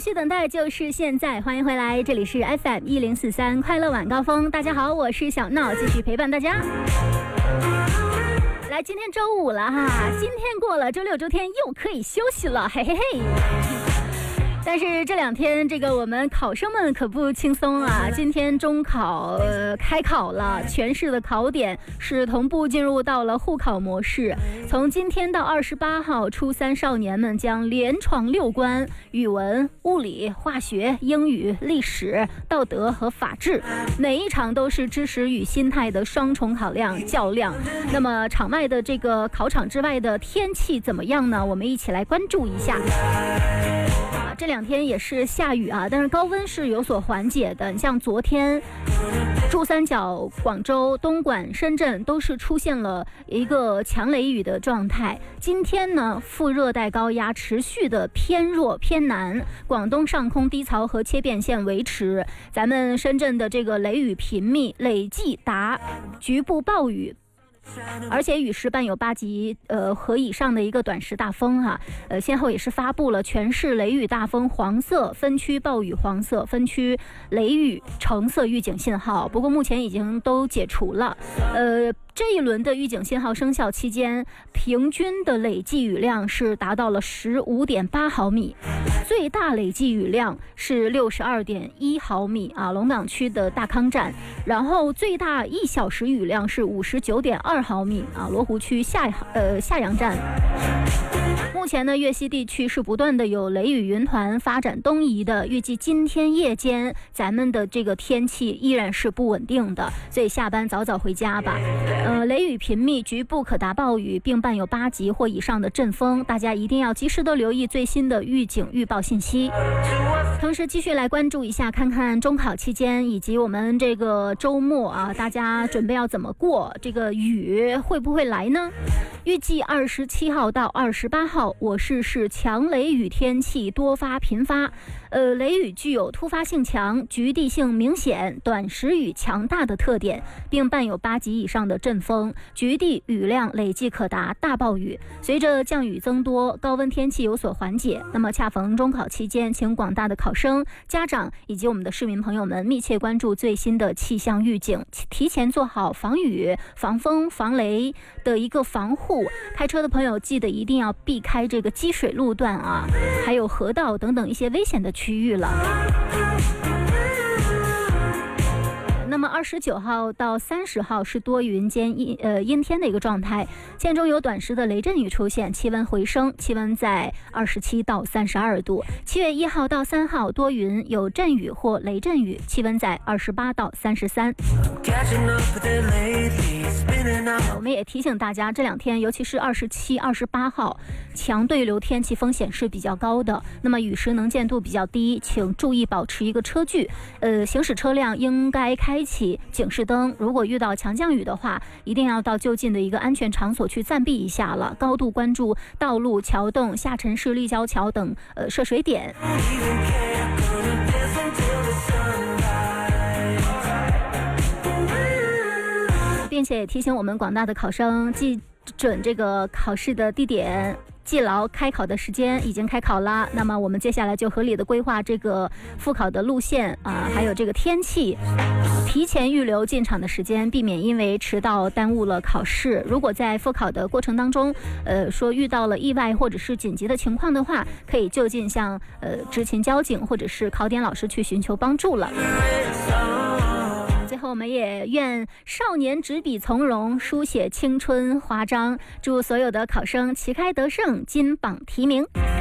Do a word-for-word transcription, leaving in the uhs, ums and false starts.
需等待就是现在，欢迎回来，这里是 F M 一零四三快乐晚高峰。大家好，我是小闹，继续陪伴大家。来，今天周五了哈，今天过了，周六周天又可以休息了，嘿嘿嘿。但是这两天这个我们考生们可不轻松啊！今天中考、呃、开考了，全市的考点是同步进入到了互考模式。从今天到二十八号，初三少年们将连闯六关：语文、物理、化学、英语、历史、道德和法治。每一场都是知识与心态的双重考量较量。那么场外的这个考场之外的天气怎么样呢？我们一起来关注一下。这两天也是下雨啊，但是高温是有所缓解的。你像昨天珠三角、广州、东莞、深圳都是出现了一个强雷雨的状态。今天呢，副热带高压持续的偏弱偏南，广东上空低槽和切变线维持，咱们深圳的这个雷雨频密，累计达局部暴雨。而且雨势伴有八级呃和以上的一个短时大风哈、啊，呃，先后也是发布了全市雷雨大风黄色、分区暴雨黄色、分区雷雨橙色预警信号。不过目前已经都解除了，呃。这一轮的预警信号生效期间，平均的累计雨量是达到了十五点八毫米，最大累计雨量是六十二点一毫米啊，龙岗区的大康站，然后最大一小时雨量是五十九点二毫米啊，罗湖区下呃下阳站。目前呢，粤西地区是不断的有雷雨云团发展东移的，预计今天夜间咱们的这个天气依然是不稳定的，所以下班早早回家吧。呃，雷雨频密，局部可达暴雨，并伴有八级或以上的阵风，大家一定要及时的留意最新的预警预报信息。同时继续来关注一下，看看中考期间以及我们这个周末啊，大家准备要怎么过？这个雨会不会来呢？预计二十七号到二十八号，我市是强雷雨天气多发频发，呃，雷雨具有突发性强、局地性明显、短时雨强大的特点，并伴有八级以上的阵风，局地雨量累计可达大暴雨。随着降雨增多，高温天气有所缓解，那么恰逢中考期间，请广大的考生、家长以及我们的市民朋友们密切关注最新的气象预警，提前做好防雨、防风、防雷的一个防护。开车的朋友记得一定要避开这个积水路段啊，还有河道等等一些危险的区域了。那么二十九号到三十号是多云间阴呃阴天的一个状态，间中有短时的雷阵雨出现，气温回升，气温在二十七到三十二度。七月一号到三号多云，有阵雨或雷阵雨，气温在二十八到三十三。我们也提醒大家，这两天尤其是二十七、二十八号，强对流天气风险是比较高的。那么雨时能见度比较低，请注意保持一个车距。呃，行驶车辆应该开启警示灯。如果遇到强降雨的话，一定要到就近的一个安全场所去暂避一下了。高度关注道路、桥洞、下沉式立交桥等呃涉水点。并且也提醒我们广大的考生记准这个考试的地点，记牢开考的时间，已经开考了。那么我们接下来就合理的规划这个复考的路线啊，还有这个天气，提前预留进场的时间，避免因为迟到耽误了考试。如果在复考的过程当中，呃，说遇到了意外或者是紧急的情况的话，可以就近向呃执勤交警或者是考点老师去寻求帮助了。最后我们也愿少年执笔从容，书写青春华章，祝所有的考生旗开得胜，金榜题名。